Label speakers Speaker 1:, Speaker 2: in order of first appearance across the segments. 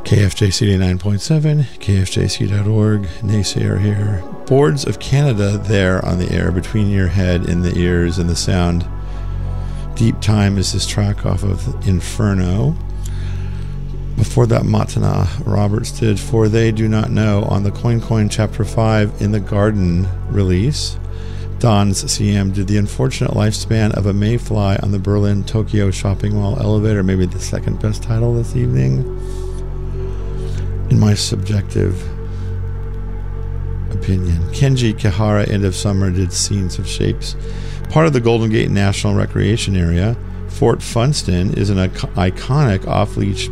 Speaker 1: KFJC 89.7, KFJC.org, Naysayer here. Boards of Canada there on the air, between your head and the ears and the sound. Deep Time is this track off of Inferno. Before that, Matana Roberts did For They Do Not Know on the Coin Chapter 5 in the Garden release. Don's CM did The Unfortunate Lifespan of a Mayfly on the Berlin-Tokyo shopping mall elevator, maybe the second best title this evening. In my subjective opinion, Kenji Kihara, End of Summer, did Scenes of Shapes. Part of the Golden Gate National Recreation Area, Fort Funston is an iconic off-leash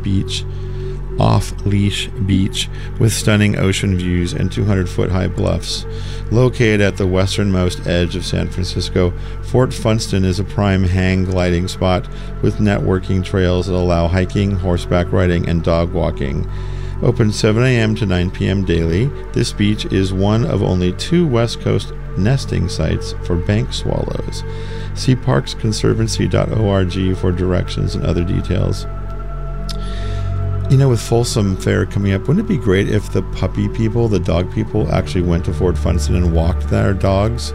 Speaker 1: beach with stunning ocean views and 200-foot-high bluffs. Located at the westernmost edge of San Francisco, Fort Funston is a prime hang gliding spot with networking trails that allow hiking, horseback riding, and dog walking. Open 7 a.m. to 9 p.m. daily, this beach is one of only 2 West Coast nesting sites for bank swallows. See parksconservancy.org for directions and other details. You know, with Folsom Fair coming up, wouldn't it be great if the puppy people, the dog people, actually went to Fort Funston and walked their dogs?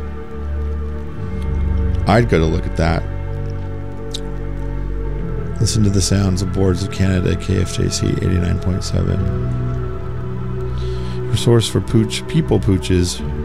Speaker 1: I'd go to look at that. Listen to the sounds of Boards of Canada, KFJC 89.7. Your source for people pooches